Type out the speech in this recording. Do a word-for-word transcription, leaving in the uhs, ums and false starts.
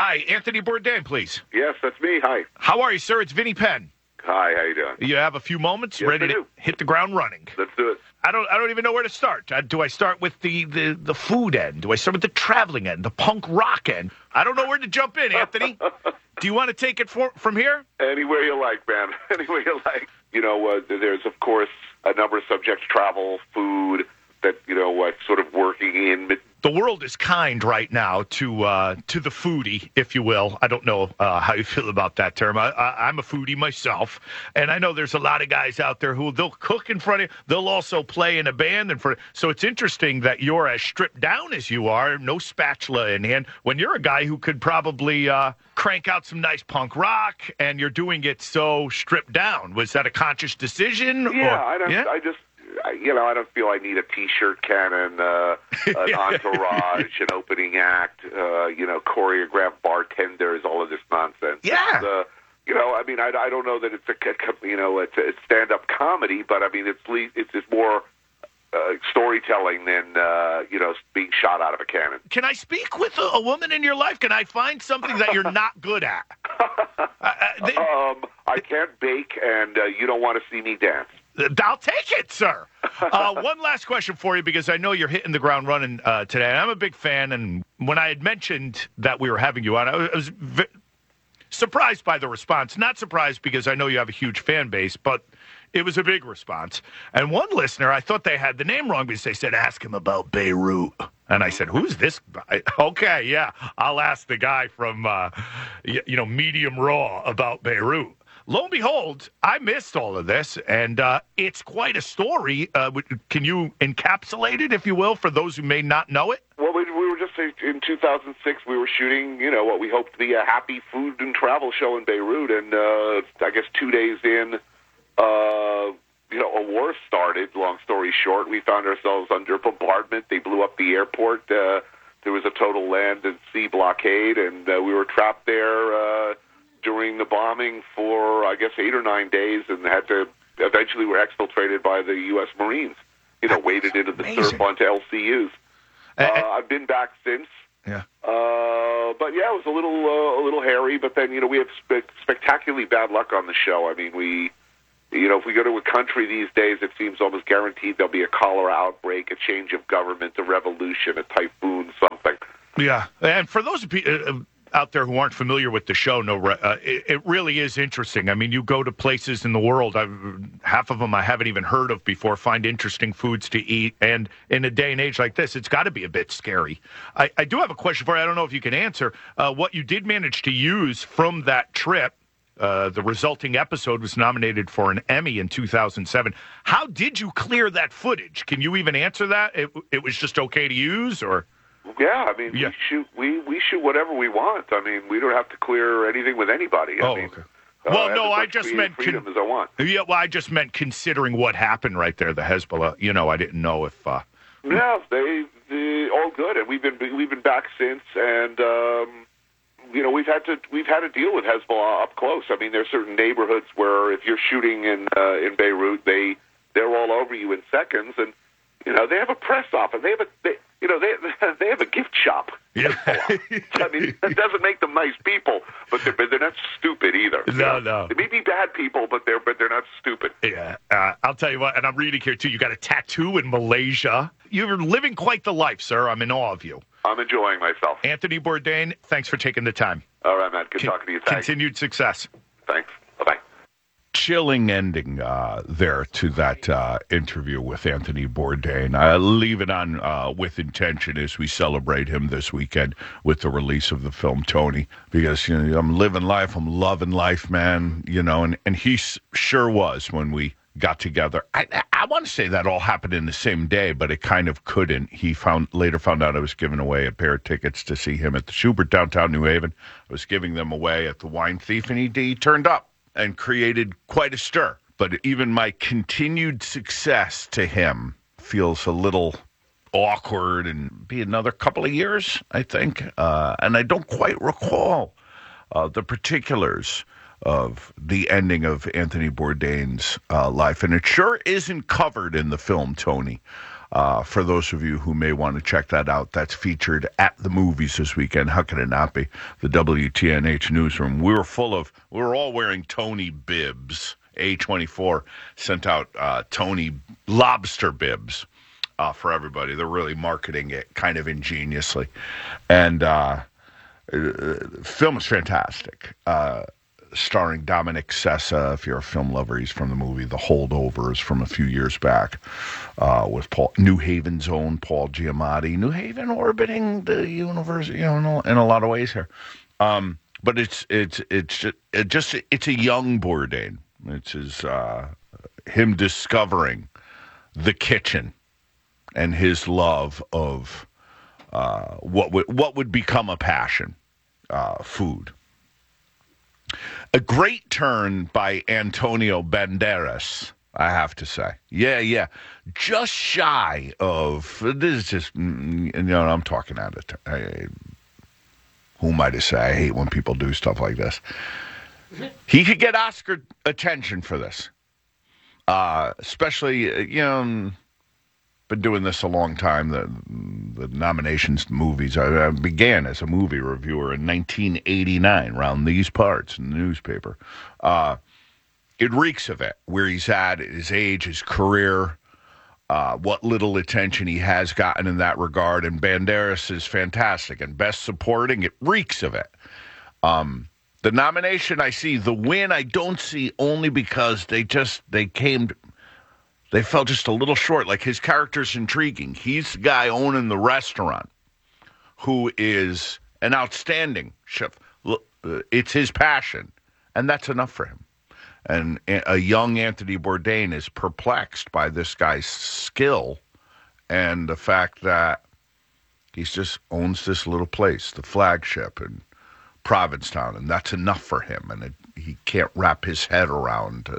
Hi, Anthony Bourdain, please. Yes, that's me. Hi. How are you, sir? It's Vinny Penn. Hi, how you doing? You have a few moments, Yes, ready I to do. hit the ground running. Let's do it. I don't. I don't even know where to start. Uh, do I start with the, the, the food end? Do I start with the traveling end? The punk rock end? I don't know where to jump in, Anthony. Do you want to take it for, from here? Anywhere you like, man. Anywhere you like. You know, uh, there's, of course, a number of subjects, travel, food, that, you know, what sort of working in. The world is kind right now to uh, to the foodie, if you will. I don't know uh, how you feel about that term. I, I, I'm a foodie myself, and I know there's a lot of guys out there who they'll cook in front of you. They'll also play in a band in front of you. So it's interesting that you're as stripped down as you are, no spatula in hand, when you're a guy who could probably uh, crank out some nice punk rock, and you're doing it so stripped down. Was that a conscious decision? Yeah, or, I don't. yeah? I just. I- You know, I don't feel I need a T-shirt cannon, uh, an entourage, an opening act, uh, you know, choreographed bartenders, all of this nonsense. Yeah. It's, uh, you know, I mean, I, I don't know that it's a, co- you know, it's, it's stand-up comedy, but I mean, it's le- it's just more uh, storytelling than uh, you know, being shot out of a cannon. Can I speak with a, a woman in your life? Can I find something that you're not good at? uh, uh, they, Um, I can't bake, and uh, you don't want to see me dance. I'll take it, sir. Uh, one last question for you, because I know you're hitting the ground running uh, today. And I'm a big fan, and when I had mentioned that we were having you on, I was, I was v- surprised by the response. Not surprised because I know you have a huge fan base, but it was a big response. And one listener, I thought they had the name wrong because they said, ask him about Beirut. And I said, who's this guy? Okay, yeah, I'll ask the guy from, uh, y- you know, Medium Raw about Beirut. Lo and behold, I missed all of this, and uh, it's quite a story. Uh, can you encapsulate it, if you will, for those who may not know it? Well, we, we were just in two thousand six. We were shooting, you know, what we hoped to be a happy food and travel show in Beirut, and uh, I guess two days in, uh, you know, a war started. Long story short, we found ourselves under bombardment. They blew up the airport. Uh, there was a total land and sea blockade, and uh, we were trapped there. Uh, during the bombing for, I guess, eight or nine days, and had to eventually were exfiltrated by the U S Marines. You know, That's waded into the amazing. surf onto L C Us. Uh, Uh, I've been back since. Yeah. Uh, but yeah, it was a little uh, a little hairy. But then, you know, we have spe- spectacularly bad luck on the show. I mean, we, you know, if we go to a country these days, it seems almost guaranteed there'll be a cholera outbreak, a change of government, a revolution, a typhoon, something. Yeah, and for those people out there who aren't familiar with the show, no, uh, it, it really is interesting. I mean, you go to places in the world, I've, half of them I haven't even heard of before, find interesting foods to eat, and in a day and age like this, it's got to be a bit scary. I, I do have a question for you. I don't know if you can answer. Uh, what you did manage to use from that trip, uh, the resulting episode was nominated for an Emmy in two thousand seven. How did you clear that footage? Can you even answer that? It, it was just okay to use, or... Yeah, I mean, Yeah. we shoot we, we shoot whatever we want. I mean, we don't have to clear anything with anybody. I Oh, mean, okay. uh, Well, have no, as I much just creative meant freedom con- as I want. Yeah, well, I just meant considering what happened right there, the Hezbollah. You know, I didn't know if. Uh... Yeah, they, they all good, and we've been we've been back since, and um, you know, we've had to we've had to deal with Hezbollah up close. I mean, there are certain neighborhoods where if you're shooting in uh, in Beirut, they they're all over you in seconds, and you know, they have a press office. They have a they, you know they they have a gift shop. Yeah. I mean, it doesn't make them nice people, but they're but they're not stupid either. No, you know? no. They may be bad people, but they're but they're not stupid. Yeah, uh, I'll tell you what, and I'm reading here too. You got a tattoo in Malaysia. You're living quite the life, sir. I'm in awe of you. I'm enjoying myself. Anthony Bourdain, thanks for taking the time. All right, man. Good Con- talking to you. Thanks. Continued success. Thanks. Bye bye. Chilling ending uh, there to that uh, interview with Anthony Bourdain. I leave it on uh, with intention as we celebrate him this weekend with the release of the film Tony, because you know I'm living life, I'm loving life, man. You know, and and he s- sure was when we got together. I I, I want to say that all happened in the same day, but it kind of couldn't. He found later found out I was giving away a pair of tickets to see him at the Schubert downtown New Haven. I was giving them away at the Wine Thief, and he, he turned up and created quite a stir. But even my continued success to him feels a little awkward, and be another couple of years, I think. Uh, and I don't quite recall uh, the particulars of the ending of Anthony Bourdain's uh, life. And it sure isn't covered in the film, Tony. Uh, for those of you who may want to check that out, that's featured at the movies this weekend. How can it not be? The W T N H newsroom. We were full of, we were all wearing Tony bibs. A twenty-four sent out uh, Tony lobster bibs uh, for everybody. They're really marketing it kind of ingeniously. And uh, the film is fantastic. Uh, starring Dominic Sessa. If you're a film lover, he's from the movie The Holdovers from a few years back uh, with Paul, New Haven's own Paul Giamatti. New Haven orbiting the universe, you know, in a, in a lot of ways here. Um, but it's it's it's just, it just it's a young Bourdain. It's his, uh, him discovering the kitchen and his love of uh, what would what would become a passion, uh, food. A great turn by Antonio Banderas, I have to say. Yeah, yeah. Just shy of, this is just, you know, I'm talking out of turn. Who am I to say? I hate when people do stuff like this. He could get Oscar attention for this. Uh, especially, you know, been doing this a long time. The, the nominations movies. I, I began as a movie reviewer in nineteen eighty-nine, around these parts in the newspaper. Uh, it reeks of it, where he's at, his age, his career, uh, what little attention he has gotten in that regard. And Banderas is fantastic. And Best Supporting, it reeks of it. Um, the nomination I see, the win I don't see, only because they just, they came, they fell just a little short. Like, his character's intriguing. He's the guy owning the restaurant who is an outstanding chef. It's his passion, and that's enough for him. And a young Anthony Bourdain is perplexed by this guy's skill and the fact that he just owns this little place, the flagship in Provincetown, and that's enough for him. And it, he can't wrap his head around